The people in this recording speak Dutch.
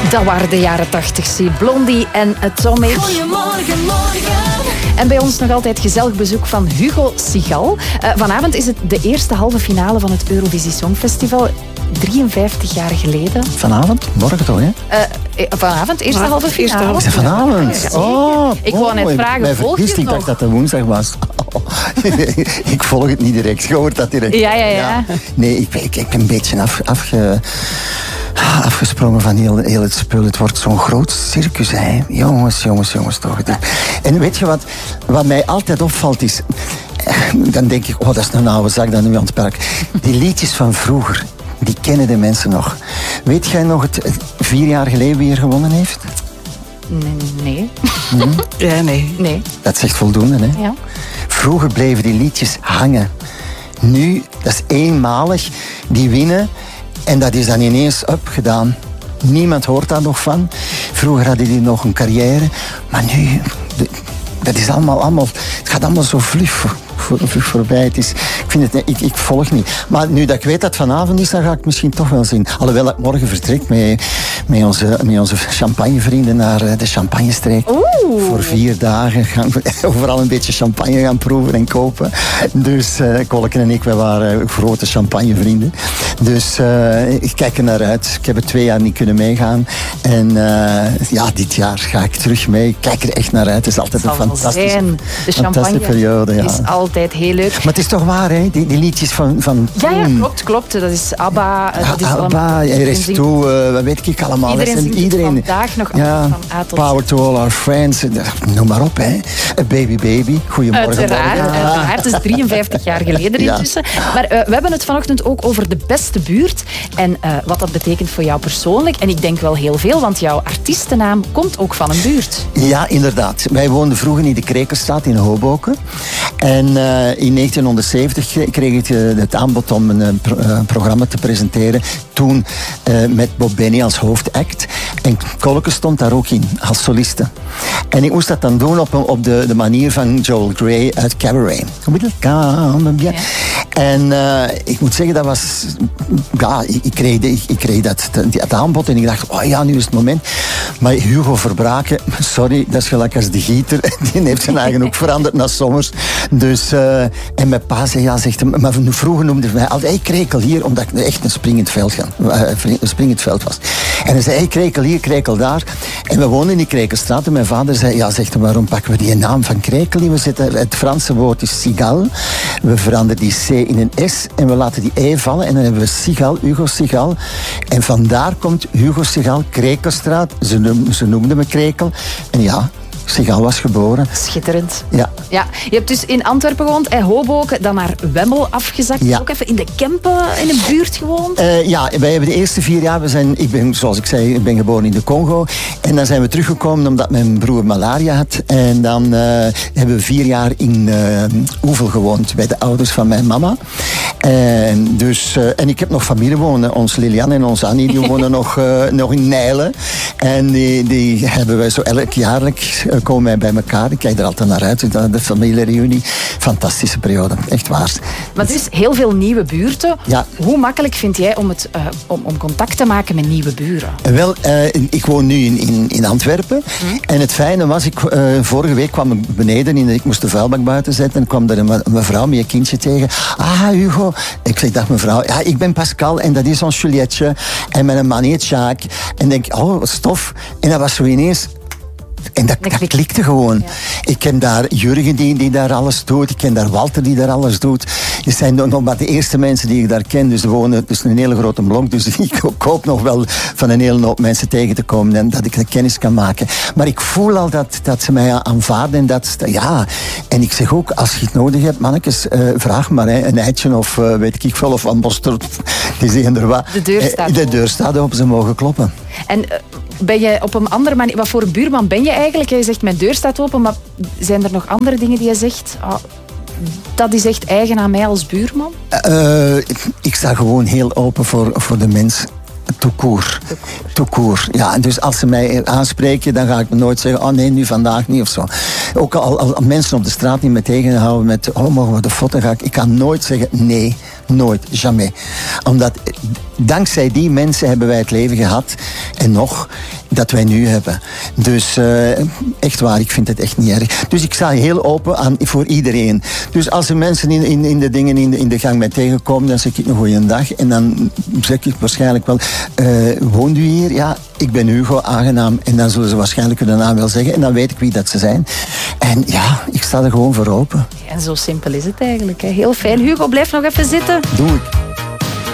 Dat waren de jaren 80, zie. Blondie en Atomic. Goedemorgen, morgen. En bij ons nog altijd gezellig bezoek van Hugo Sigal. Vanavond is het de eerste halve finale van het Eurovisie Songfestival. 53 jaar geleden. Vanavond? Morgen toch, hè? Vanavond, eerste halve finale. Is het vanavond? Ja, ik wou net vragen, volg je het Ik dacht dat het woensdag was. Ik volg het niet direct. Je hoort dat direct. Ja. Nee, ik ben een beetje afgesprongen van heel het spul. Het wordt zo'n groot circus, hè. Jongens, toch. En weet je wat mij altijd opvalt is... Dan denk ik, dat is een oude zak, dat nu aan het park. Die liedjes van vroeger, die kennen de mensen nog. Weet jij nog 4 jaar geleden wie er gewonnen heeft? Nee. Ja, nee. Dat is echt voldoende, hè? Ja. Vroeger bleven die liedjes hangen. Nu, dat is eenmalig, die winnen. En dat is dan ineens gedaan. Niemand hoort daar nog van. Vroeger hadden die nog een carrière. Maar nu, dat is allemaal het gaat allemaal zo vlug voorbij. Het is, ik volg niet. Maar nu dat ik weet dat het vanavond is, dan ga ik het misschien toch wel zien. Alhoewel ik morgen vertrek met onze champagnevrienden naar de Champagnestreek. Voor 4 dagen gaan we overal een beetje champagne gaan proeven en kopen. Dus Kolken en ik, wij waren grote champagnevrienden. Dus ik kijk er naar uit. Ik heb er 2 jaar niet kunnen meegaan. En dit jaar ga ik terug mee. Ik kijk er echt naar uit. Het is altijd een fantastische periode. Ja. Is altijd heel leuk. Maar het is toch waar, hè? Die liedjes van Ja, klopt. Dat is ABBA. Dat is ABBA, R.S.2, wat weet ik allemaal. Iedereen vandaag nog van A tot Power to all our friends. Noem maar op, hè. Baby. Goedemorgen. Uiteraard. Het is 53 jaar geleden intussen. Maar we hebben het vanochtend ook over de beste buurt. En wat dat betekent voor jou persoonlijk. En ik denk wel heel veel, want jouw artiestennaam komt ook van een buurt. Ja, inderdaad. Wij woonden vroeger in de Krekelstraat in Hoboken. En in 1970 kreeg ik het aanbod om een programma te presenteren. Toen met Bob Benny als hoofdact. En Kolke stond daar ook in, als soliste. En ik moest dat dan doen op de manier van Joel Grey uit Cabaret. Ja. En ik moet zeggen, dat was... Ja, ik kreeg dat aanbod en ik dacht, nu is het moment. Maar Hugo Verbraken, sorry, dat is gelijk als de gieter. Die heeft zijn eigen ook veranderd naar Sommers. Dus, en mijn pa zei, maar vroeger noemde hij mij altijd, Krekel hier, omdat ik echt een springend veld was. En hij zei, Krekel hier, Krekel daar. En we woonden in die Krekelstraat en mijn vader zei, waarom pakken we die naam van Krekel niet? We zetten, het Franse woord is Sigal. We veranderen die C in een S en we laten die E vallen en dan hebben we Sigal, Hugo Sigal. En vandaar komt Hugo Sigal, Krekelstraat. Ze noemden me Krekel. En ja, Sigal was geboren. Schitterend. Ja. Je hebt dus in Antwerpen gewoond, Hoboken, dan naar Wemmel afgezakt. Ja. Ook even in de Kempen in een buurt gewoond. Wij hebben de eerste 4 jaar, zoals ik zei, ik ben geboren in de Congo. En dan zijn we teruggekomen omdat mijn broer malaria had. En dan hebben we 4 jaar in Oevel gewoond, bij de ouders van mijn mama. En ik heb nog familie wonen. Ons Liliane en ons Annie, die wonen nog in Nijlen. En die hebben wij zo jaarlijks komen wij bij elkaar. Ik kijk er altijd naar uit. De familiereunie. Fantastische periode. Echt waar. Maar er is heel veel nieuwe buurten. Ja. Hoe makkelijk vind jij om contact te maken met nieuwe buren? Wel, ik woon nu in Antwerpen. En het fijne was, vorige week kwam ik beneden. Ik moest de vuilbak buiten zetten. En kwam er een mevrouw met een kindje tegen. Hugo. Ik zeg, dag mevrouw. Ja, ik ben Pascal. En dat is ons Julietje. En mijn man heet Jacques. En denk, stof. En dat was zo ineens... En dat klikte gewoon. Ja. Ik ken daar Jurgen die daar alles doet. Ik ken daar Walter die daar alles doet. Het zijn nog maar de eerste mensen die ik daar ken. Dus er wonen dus een hele grote blok. Dus ik hoop nog wel van een hele hoop mensen tegen te komen. En dat ik de kennis kan maken. Maar ik voel al dat ze mij aanvaarden. En ik zeg ook, als je het nodig hebt, mannetjes, vraag maar. Een eitje of weet ik veel. Of een bosterd. Het is eender wat. De deur staat open, ze mogen kloppen. En ben je op een andere manier... Wat voor een buurman ben je eigenlijk? Je zegt, mijn deur staat open, maar zijn er nog andere dingen die je zegt... dat is echt eigen aan mij als buurman? Ik sta gewoon heel open voor de mens. Tout court. Ja, dus als ze mij aanspreken, dan ga ik nooit zeggen, nee, nu vandaag niet of zo. Ook al mensen op de straat niet me tegenhouden met, mogen we de foto? Ik kan nooit zeggen, nee, Nooit, jamais. Omdat dankzij die mensen hebben wij het leven gehad. En nog, dat wij nu hebben. Dus echt waar, ik vind het echt niet erg. Dus ik sta heel open voor iedereen. Dus als er mensen in de dingen in de gang mij tegenkomen, dan zeg ik een goeie dag. En dan zeg ik waarschijnlijk wel, woont u hier? Ja, ik ben Hugo, aangenaam. En dan zullen ze waarschijnlijk hun naam wel zeggen. En dan weet ik wie dat ze zijn. En ja, ik sta er gewoon voor open. En zo simpel is het eigenlijk. Hè. Heel fijn. Hugo, blijf nog even zitten. Doe ik.